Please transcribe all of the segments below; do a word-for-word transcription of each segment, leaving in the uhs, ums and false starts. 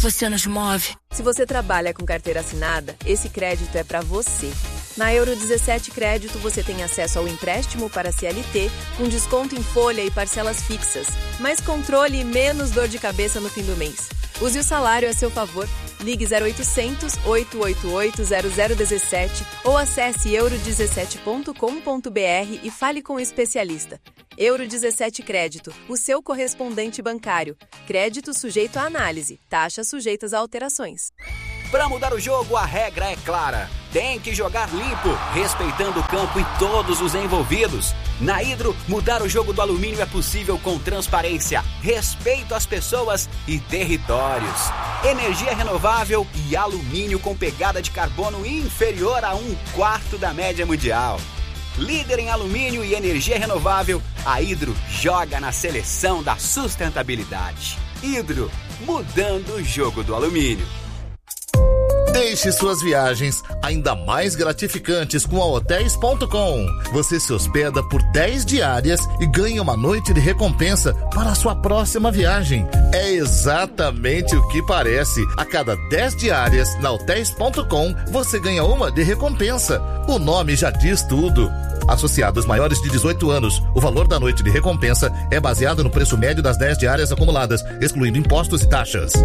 você nos move. Se você trabalha com carteira assinada, esse crédito é para você. Na Euro dezessete Crédito, você tem acesso ao empréstimo para C L T, com desconto em folha e parcelas fixas, mais controle e menos dor de cabeça no fim do mês. Use o salário a seu favor. Ligue zero oitocentos, oito oito oito, zero zero um sete ou acesse euro dezessete ponto com ponto b r e fale com o especialista. Euro dezessete Crédito, o seu correspondente bancário. Crédito sujeito à análise. Taxas sujeitas a alterações. Para mudar o jogo, a regra é clara. Tem que jogar limpo, respeitando o campo e todos os envolvidos. Na Hidro, mudar o jogo do alumínio é possível com transparência, respeito às pessoas e territórios. Energia renovável e alumínio com pegada de carbono inferior a um quarto da média mundial. Líder em alumínio e energia renovável, a Hidro joga na seleção da sustentabilidade. Hidro, mudando o jogo do alumínio. Deixe suas viagens ainda mais gratificantes com a hotéis ponto com. Você se hospeda por dez diárias e ganha uma noite de recompensa para a sua próxima viagem. É exatamente o que parece. A cada dez diárias na hotéis ponto com, você ganha uma de recompensa. O nome já diz tudo. Associados maiores de dezoito anos, o valor da noite de recompensa é baseado no preço médio das dez diárias acumuladas, excluindo impostos e taxas.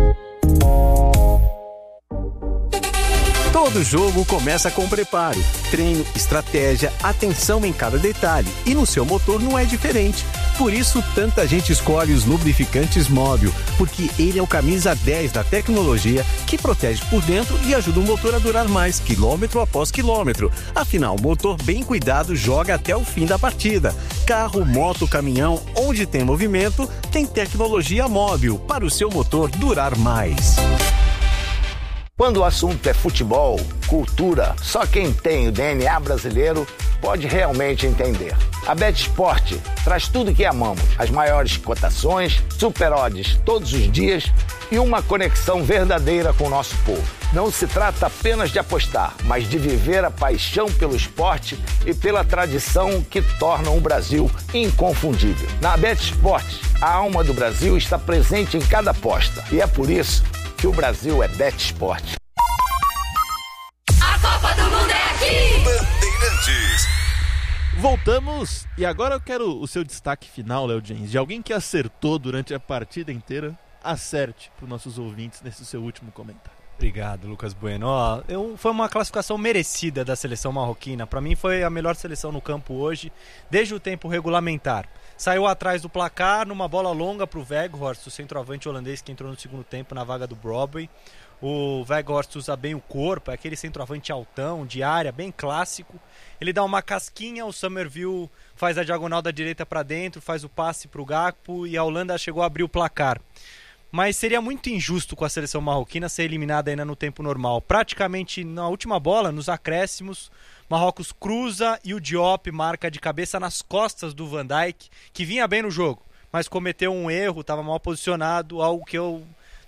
Todo jogo começa com preparo, treino, estratégia, atenção em cada detalhe. E no seu motor não é diferente. Por isso, tanta gente escolhe os lubrificantes Móbil, porque ele é o camisa dez da tecnologia que protege por dentro e ajuda o motor a durar mais, quilômetro após quilômetro. Afinal, o motor bem cuidado joga até o fim da partida. Carro, moto, caminhão, onde tem movimento, tem tecnologia Móbil para o seu motor durar mais. Quando o assunto é futebol, cultura, só quem tem o D N A brasileiro pode realmente entender. A BetSport traz tudo que amamos, as maiores cotações, super odds todos os dias e uma conexão verdadeira com o nosso povo. Não se trata apenas de apostar, mas de viver a paixão pelo esporte e pela tradição que tornam o Brasil inconfundível. Na BetSport, a alma do Brasil está presente em cada aposta e é por isso que o Brasil é BetSport. A Copa do Mundo é aqui! Bandeirantes. Voltamos, e agora eu quero o seu destaque final, Léo James, de alguém que acertou durante a partida inteira. Acerte para os nossos ouvintes nesse seu último comentário. Obrigado, Lucas Bueno. Ó, eu, foi uma classificação merecida da seleção marroquina. Para mim foi a melhor seleção no campo hoje, desde o tempo regulamentar. Saiu atrás do placar numa bola longa para o Weghorst, o centroavante holandês que entrou no segundo tempo na vaga do Broadway. O Weghorst usa bem o corpo, é aquele centroavante altão, de área, bem clássico. Ele dá uma casquinha, o Summerville faz a diagonal da direita para dentro, faz o passe para o Gakpo e a Holanda chegou a abrir o placar. Mas seria muito injusto com a seleção marroquina ser eliminada ainda no tempo normal. Praticamente na última bola, nos acréscimos, Marrocos cruza e o Diop marca de cabeça nas costas do Van Dijk, que vinha bem no jogo, mas cometeu um erro, estava mal posicionado, algo que eu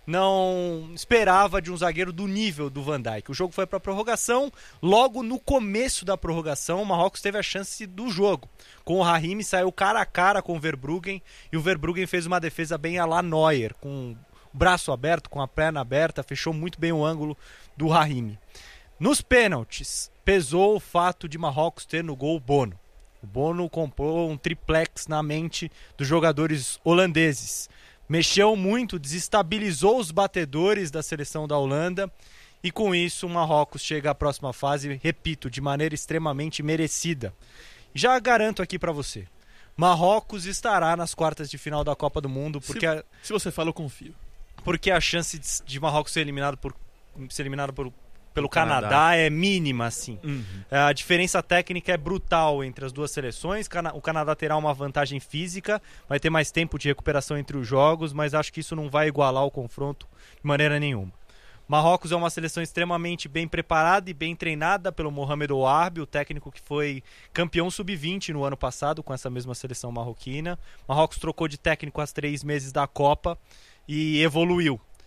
não esperava de um zagueiro do nível do Van Dijk. O jogo foi para a prorrogação, logo no começo da prorrogação, o Marrocos teve a chance do jogo. Com o Raheem saiu cara a cara com o Verbruggen e o Verbruggen fez uma defesa bem à la Neuer, com o braço aberto, com a perna aberta, fechou muito bem o ângulo do Raheem. Nos pênaltis, pesou o fato de Marrocos ter no gol o Bono. O Bono comprou um triplex na mente dos jogadores holandeses. Mexeu muito, desestabilizou os batedores da seleção da Holanda e com isso o Marrocos chega à próxima fase, repito, de maneira extremamente merecida. Já garanto aqui pra você, Marrocos estará nas quartas de final da Copa do Mundo, porque se, a, se você fala, eu confio. Porque a chance de, de Marrocos ser eliminado por ser eliminado por pelo Canadá. Canadá é mínima, assim. Uhum. A diferença técnica é brutal entre as duas seleções. O Canadá terá uma vantagem física, vai ter mais tempo de recuperação entre os jogos, mas acho que isso não vai igualar o confronto de maneira nenhuma. Marrocos é uma seleção extremamente bem preparada e bem treinada pelo Mohamed Ouarbi, o técnico que foi campeão sub vinte no ano passado com essa mesma seleção marroquina. Marrocos trocou de técnico há três meses da Copa e evoluiu.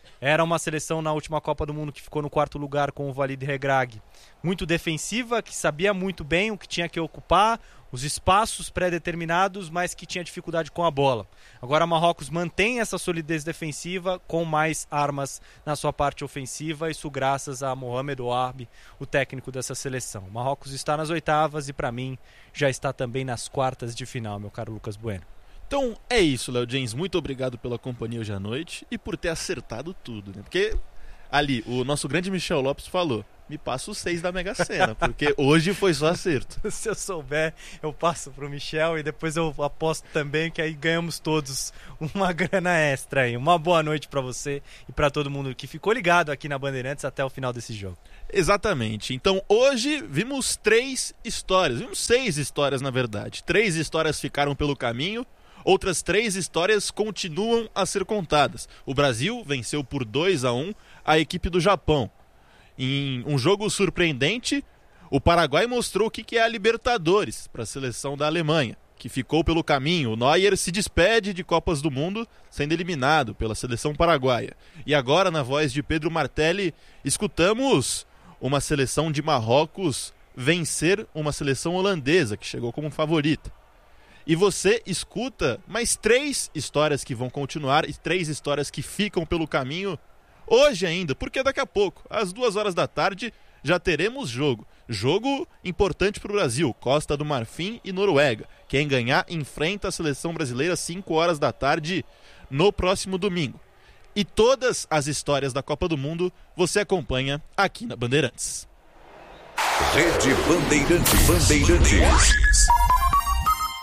Era uma seleção na última Copa do Mundo que ficou no quarto lugar com o Walid Regragui. Muito defensiva, que sabia muito bem o que tinha que ocupar, os espaços pré-determinados, mas que tinha dificuldade com a bola. Agora Marrocos mantém essa solidez defensiva com mais armas na sua parte ofensiva, isso graças a Mohamed Ouarbi, o técnico dessa seleção. Marrocos está nas oitavas e para mim já está também nas quartas de final, meu caro Lucas Bueno. Então é isso, Léo James. Muito obrigado pela companhia hoje à noite e por ter acertado tudo, né? Porque ali, o nosso grande Michel Lopes falou: me passa os seis da Mega Sena, porque hoje foi só acerto. Se eu souber, eu passo pro Michel e depois eu aposto também, que aí ganhamos todos uma grana extra aí. Uma boa noite para você e para todo mundo que ficou ligado aqui na Bandeirantes até o final desse jogo. Exatamente. Então hoje vimos três histórias, vimos seis histórias na verdade. Três histórias ficaram pelo caminho. Outras três histórias continuam a ser contadas. O Brasil venceu por dois a um a equipe do Japão. Em um jogo surpreendente, o Paraguai mostrou o que é a Libertadores para a seleção da Alemanha, que ficou pelo caminho. O Neuer se despede de Copas do Mundo, sendo eliminado pela seleção paraguaia. E agora, na voz de Pedro Martelli, escutamos uma seleção de Marrocos vencer uma seleção holandesa, que chegou como favorita. E você escuta mais três histórias que vão continuar e três histórias que ficam pelo caminho hoje ainda, porque daqui a pouco, às duas horas da tarde, já teremos jogo. Jogo importante para o Brasil, Costa do Marfim e Noruega. Quem ganhar enfrenta a seleção brasileira às cinco horas da tarde no próximo domingo. E todas as histórias da Copa do Mundo você acompanha aqui na Bandeirantes. Rede Bandeirantes. Bandeirantes.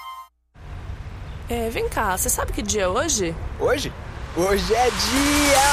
É, vem cá, você sabe que dia é hoje? Hoje? Hoje é dia...